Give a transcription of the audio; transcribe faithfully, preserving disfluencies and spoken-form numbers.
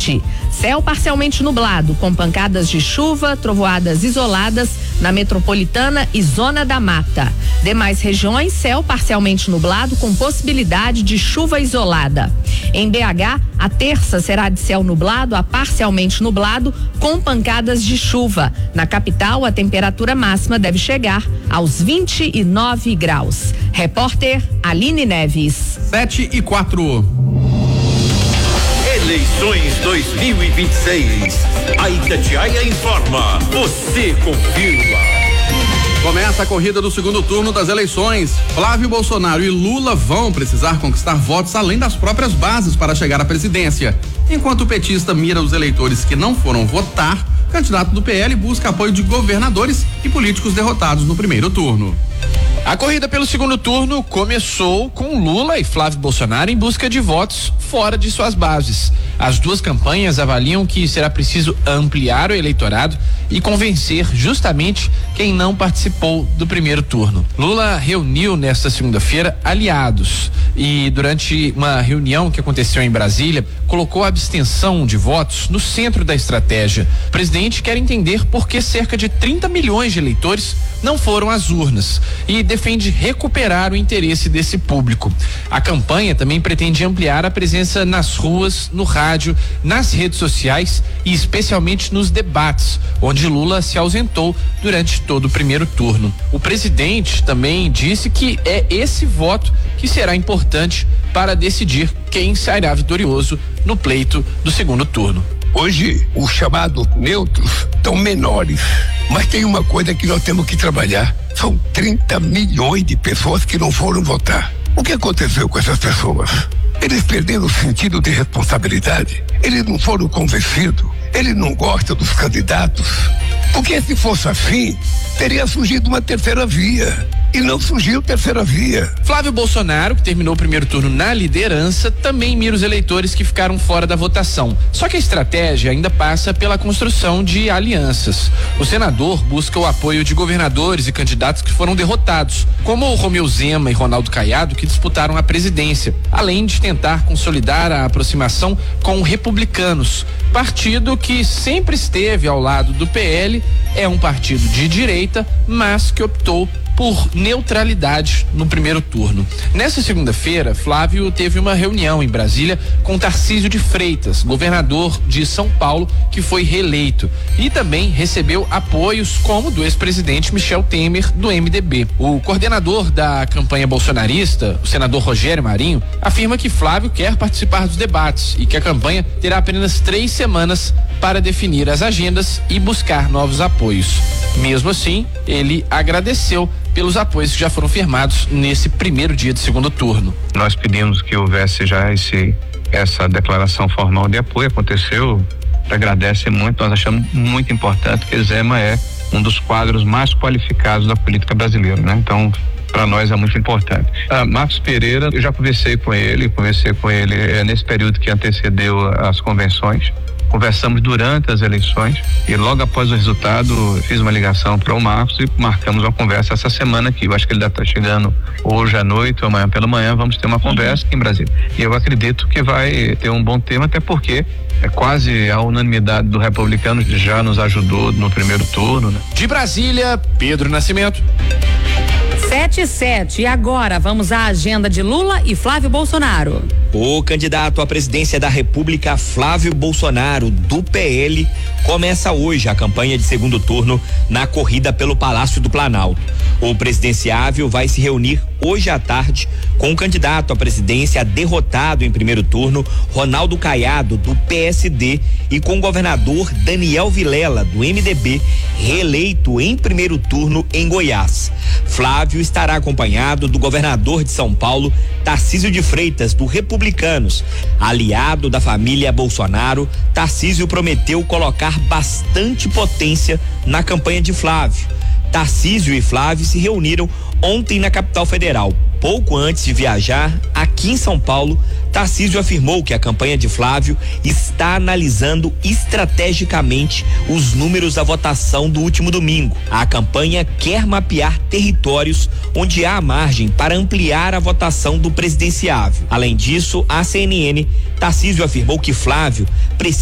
Nordeste. Céu parcialmente nublado, com pancadas de chuva, trovoadas isoladas na metropolitana e zona da mata. Demais regiões, céu parcialmente nublado, com possibilidade de chuva isolada. Em B H, a terça será de céu nublado a parcialmente nublado, com pancadas de chuva. Na capital, a temperatura máxima deve chegar aos vinte e nove graus. Repórter Aline Neves. Sete e quatro. Eleições dois mil e vinte e seis. A Itatiaia informa. Você confirma. Começa a corrida do segundo turno das eleições. Flávio Bolsonaro e Lula vão precisar conquistar votos além das próprias bases para chegar à presidência. Enquanto o petista mira os eleitores que não foram votar, o candidato do P L busca apoio de governadores e políticos derrotados no primeiro turno. A corrida pelo segundo turno começou com Lula e Flávio Bolsonaro em busca de votos fora de suas bases. As duas campanhas avaliam que será preciso ampliar o eleitorado e convencer justamente quem não participou do primeiro turno. Lula reuniu nesta segunda-feira aliados e durante uma reunião que aconteceu em Brasília, colocou a abstenção de votos no centro da estratégia. O presidente quer entender por que cerca de trinta milhões de eleitores não foram às urnas e defende recuperar o interesse desse público. A campanha também pretende ampliar a presença nas ruas, no rádio, nas redes sociais e especialmente nos debates, onde Lula se ausentou durante todo o primeiro turno. O presidente também disse que é esse voto que será importante para decidir quem sairá vitorioso no pleito do segundo turno. Hoje, os chamados neutros estão menores, mas tem uma coisa que nós temos que trabalhar. São trinta milhões de pessoas que não foram votar. O que aconteceu com essas pessoas? Eles perderam o sentido de responsabilidade. Eles não foram convencidos. Eles não gostam dos candidatos. Porque se fosse assim, teria surgido uma terceira via. E não surgiu terceira via. Flávio Bolsonaro, que terminou o primeiro turno na liderança, também mira os eleitores que ficaram fora da votação. Só que a estratégia ainda passa pela construção de alianças. O senador busca o apoio de governadores e candidatos que foram derrotados, como o Romeu Zema e Ronaldo Caiado, que disputaram a presidência, além de tentar consolidar a aproximação com republicanos, partido que sempre esteve ao lado do P L, é um partido de direita, mas que optou por neutralidade no primeiro turno. Nessa segunda-feira, Flávio teve uma reunião em Brasília com Tarcísio de Freitas, governador de São Paulo, que foi reeleito, e também recebeu apoios como do ex-presidente Michel Temer, do M D B. O coordenador da campanha bolsonarista, o senador Rogério Marinho, afirma que Flávio quer participar dos debates e que a campanha terá apenas três semanas para definir as agendas e buscar novos apoios. Mesmo assim, ele agradeceu pelos apoios que já foram firmados nesse primeiro dia de segundo turno. Nós pedimos que houvesse já esse, essa declaração formal de apoio, aconteceu, agradece muito, nós achamos muito importante que Zema é um dos quadros mais qualificados da política brasileira, né? Então, para nós é muito importante. Ah, Marcos Pereira, eu já conversei com ele, conversei com ele é, nesse período que antecedeu as convenções. Conversamos durante as eleições e logo após o resultado fiz uma ligação para o Marcos e marcamos uma conversa essa semana aqui. Eu acho que ele deve estar chegando hoje à noite ou amanhã pela manhã, vamos ter uma conversa aqui em Brasília. E eu acredito que vai ter um bom tema, até porque é quase a unanimidade do republicano já nos ajudou no primeiro turno, né? De Brasília, Pedro Nascimento. sete e sete, e agora vamos à agenda de Lula e Flávio Bolsonaro. O candidato à presidência da República, Flávio Bolsonaro, do P L, começa hoje a campanha de segundo turno na corrida pelo Palácio do Planalto. O presidenciável vai se reunir hoje à tarde com o candidato à presidência derrotado em primeiro turno, Ronaldo Caiado, do P S D, e com o governador Daniel Vilela, do M D B, reeleito em primeiro turno em Goiás. Flávio estará acompanhado do governador de São Paulo, Tarcísio de Freitas, do Republicanos. Aliado da família Bolsonaro, Tarcísio prometeu colocar bastante potência na campanha de Flávio. Tarcísio e Flávio se reuniram ontem na capital federal. Pouco antes de viajar aqui em São Paulo, Tarcísio afirmou que a campanha de Flávio está analisando estrategicamente os números da votação do último domingo. A campanha quer mapear territórios onde há margem para ampliar a votação do presidenciável. Além disso, à C N N, Tarcísio afirmou que Flávio precisa